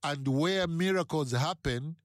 And where miracles happen,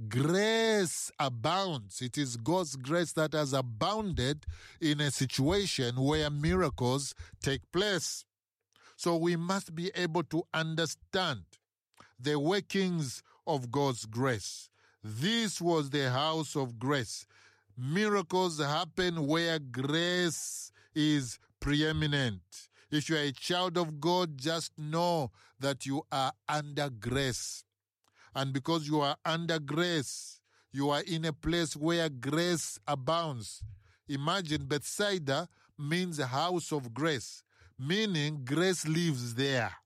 grace abounds. It is God's grace that has abounded in a situation where miracles take place. So we must be able to understand the workings of God's grace. This was the house of grace. Miracles happen where grace is preeminent. If you are a child of God, just know that you are under grace. And because you are under grace, you are in a place where grace abounds. Imagine Bethsaida means a house of grace, meaning grace lives there.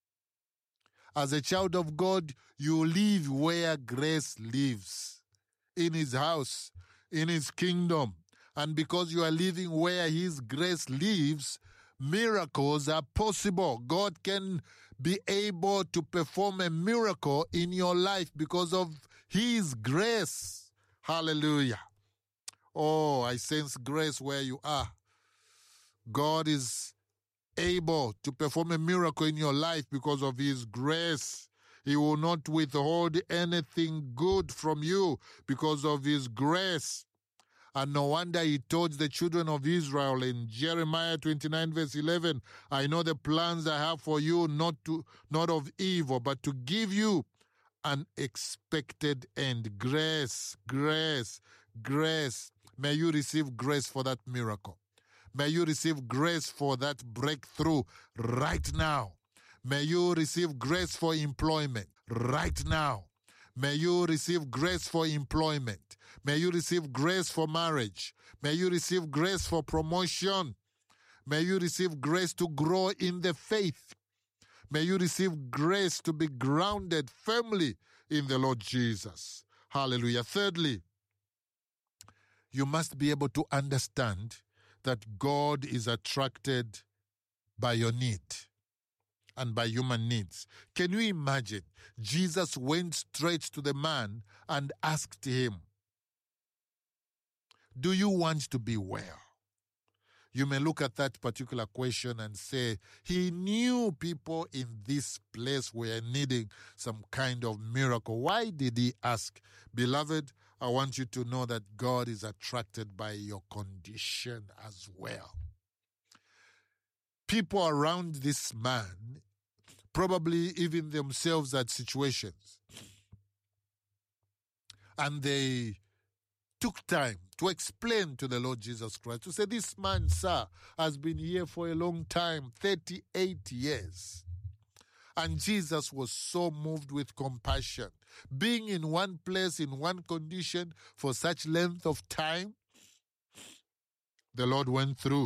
As a child of God, you live where grace lives, in his house, in his kingdom. And because you are living where his grace lives, miracles are possible. God can be able to perform a miracle in your life because of his grace. Hallelujah. Oh, I sense grace where you are. God is able to perform a miracle in your life because of his grace. He will not withhold anything good from you because of his grace. And no wonder he told the children of Israel in Jeremiah 29 verse 11, I know the plans I have for you, not of evil, but to give you an expected end. Grace, grace, grace. May you receive grace for that miracle. May you receive grace for that breakthrough right now. May you receive grace for employment right now. May you receive grace for employment. May you receive grace for marriage. May you receive grace for promotion. May you receive grace to grow in the faith. May you receive grace to be grounded firmly in the Lord Jesus. Hallelujah. Thirdly, you must be able to understand that God is attracted by your need and by human needs. Can you imagine? Jesus went straight to the man and asked him, do you want to be well? You may look at that particular question and say, he knew people in this place were needing some kind of miracle. Why did he ask? Beloved, I want you to know that God is attracted by your condition as well. People around this man, probably even themselves had situations, and they took time to explain to the Lord Jesus Christ, to say, this man, sir, has been here for a long time, 38 years. And Jesus was so moved with compassion. Being in one place, in one condition for such length of time, the Lord went through,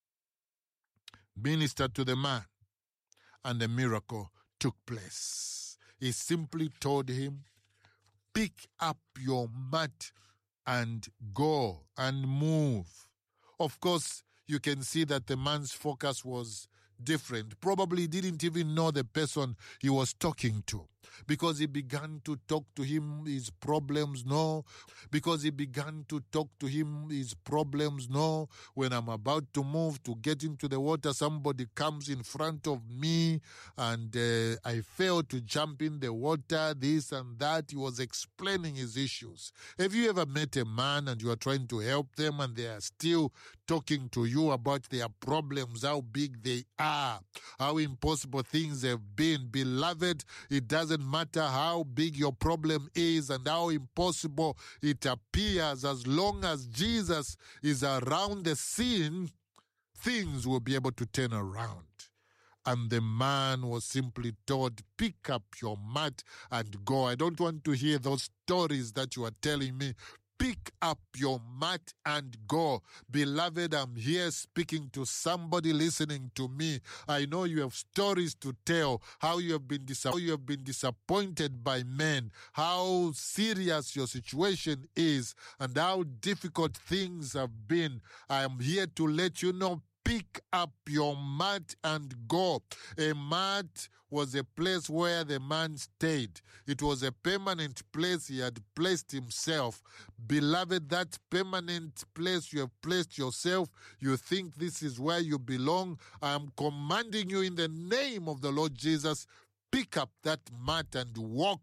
ministered to the man, and a miracle took place. He simply told him, pick up your mat and go and move. Of course, you can see that the man's focus was different. Probably didn't even know the person he was talking to, because he began to talk to him his problems. No, because he began to talk to him his problems. No, when I'm about to move to get into the water, somebody comes in front of me and I fail to jump in the water, this and that. He was explaining his issues. Have you ever met a man and you are trying to help them and they are still talking to you about their problems, how big they are, how impossible things have been? Beloved, it doesn't matter how big your problem is and how impossible it appears. As long as Jesus is around the scene, things will be able to turn around. And the man was simply told, pick up your mat and go. I don't want to hear those stories that you are telling me. Pick up your mat and go. Beloved, I'm here speaking to somebody listening to me. I know you have stories to tell, how you have been disappointed by men, how serious your situation is, and how difficult things have been. I am here to let you know, pick up your mat and go. A mat was a place where the man stayed. It was a permanent place he had placed himself. Beloved, that permanent place you have placed yourself, you think this is where you belong. I am commanding you in the name of the Lord Jesus, pick up that mat and walk